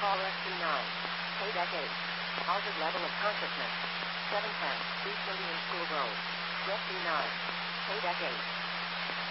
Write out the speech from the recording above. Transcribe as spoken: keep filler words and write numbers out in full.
Call S T nine. Payback eight. Altered level of consciousness. seven ten. East Indian School Road. S T nine. Payback eight.